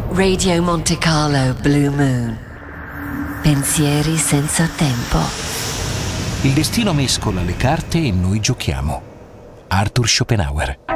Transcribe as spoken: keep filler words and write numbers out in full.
Radio Monte Carlo Blue Moon. Pensieri senza tempo. Il destino mescola le carte e noi giochiamo. Arthur Schopenhauer.